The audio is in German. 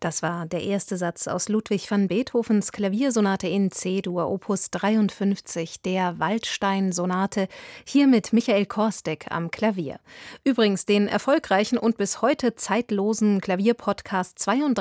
Das war der erste Satz aus Ludwig van Beethovens Klaviersonate in C-Dur, Opus 53, der Waldstein-Sonate, hier mit Michael Korstek am Klavier. Übrigens den erfolgreichen und bis heute zeitlosen Klavierpodcast 32